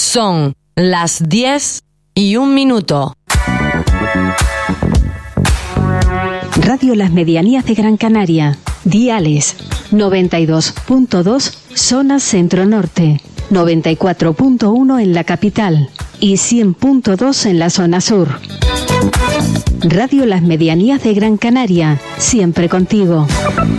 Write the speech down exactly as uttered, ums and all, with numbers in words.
Son las diez y un minuto. Radio Las Medianías de Gran Canaria. Diales noventa y dos punto dos, zona centro-norte, noventa y cuatro punto uno en la capital y cien punto dos en la zona sur. Radio Las Medianías de Gran Canaria, siempre contigo.